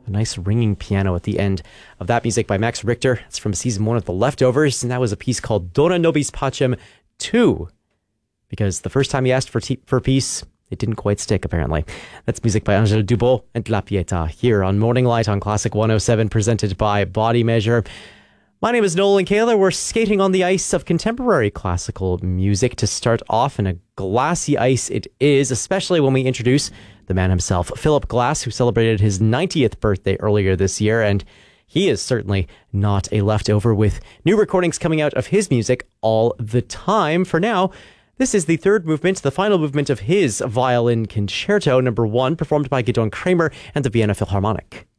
A nice ringing piano at the end of that music by Max Richter. It's from season 1 of The Leftovers, and that was a piece called Dona Nobis Pacem 2. Because the first time he asked for peace, it didn't quite stick, apparently. That's music by Angèle Dubos and La Pietà here on Morning Light on Classic 107, presented by Body Measure. My name is Noel and Kayla. We're skating on the ice of contemporary classical music to start off, and a glassy ice it is, especially when we introduce the man himself, Philip Glass, who celebrated his 90th birthday earlier this year, and he is certainly not a leftover, with new recordings coming out of his music all the time. For now, this is the third movement, the final movement of his Violin Concerto No. 1, performed by Gidon Kramer and the Vienna Philharmonic.